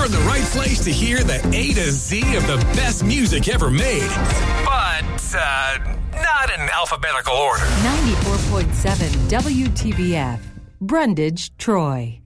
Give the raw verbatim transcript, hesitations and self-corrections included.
You're in the right place to hear the A to Z of the best music ever made. But, uh, not in alphabetical order. ninety-four point seven W T B F, Brundage, Troy.